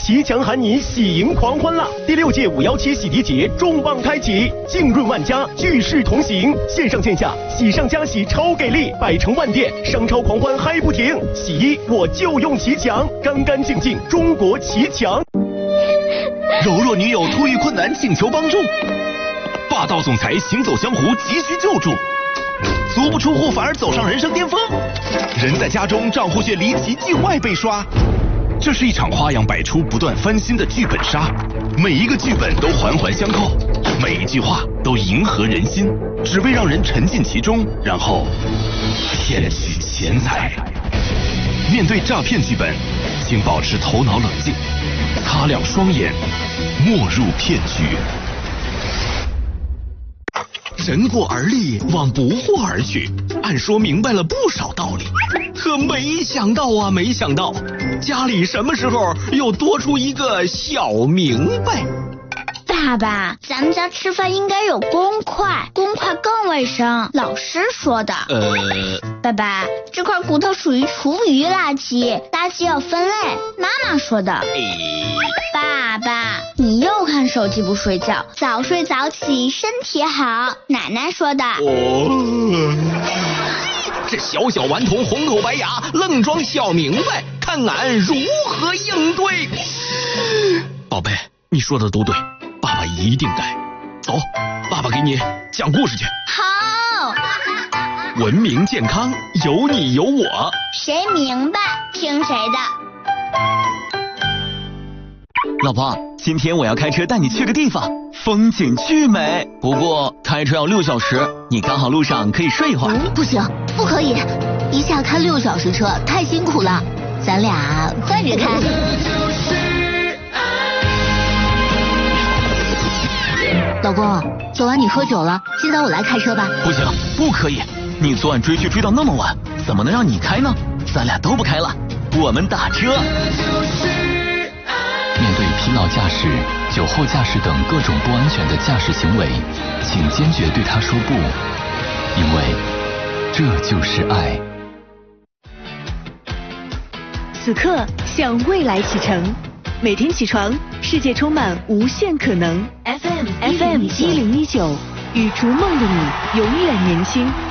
骑墙喊你喜迎狂欢啦！第6届517洗涤节重磅开启，浸润万家，聚势同行，线上线下喜上加喜超给力，百城万店商超狂欢嗨不停！洗衣我就用骑墙，干干净净中国骑墙。 柔弱女友突遇困难请求帮助，霸道总裁行走江湖急需救助，足不出户反而走上人生巅峰，人在家中账户却离奇境外被刷。这是一场花样百出、不断翻新的剧本杀，每一个剧本都环环相扣，每一句话都迎合人心，只为让人沉浸其中，然后骗取钱财。面对诈骗剧本，请保持头脑冷静，擦亮双眼，莫入骗局。人过而立，往不惑而去，按说明白了不少道理，可没想到啊，没想到家里什么时候又多出一个小明白。 爸爸，咱们家吃饭应该有公筷，公筷更卫生，老师说的。爸爸，这块骨头属于厨余垃圾，垃圾要分类，妈妈说的。爸爸，你又看手机不睡觉，早睡早起身体好，奶奶说的。 这小小顽童红口白牙，愣装小明白，看俺如何应对。宝贝，你说的都对，爸爸一定改。走，爸爸给你讲故事去。 好。 文明健康，有你有我， 谁明白听谁的。 老婆，今天我要开车带你去个地方，风景巨美，不过开车要6小时，你刚好路上可以睡一会儿。 不行，不可以，一下开6小时车太辛苦了，咱俩换着开。老公，昨晚你喝酒了，现在我来开车吧。 不行，不可以，你昨晚追剧追到那么晚，怎么能让你开呢？咱俩都不开了，我们打车。 面对疲劳驾驶、酒后驾驶等各种不安全的驾驶行为，请坚决对他说不，因为这就是爱。 此刻向未来启程，每天起床，世界充满无限可能。FM 1019，与逐梦的你永远年轻。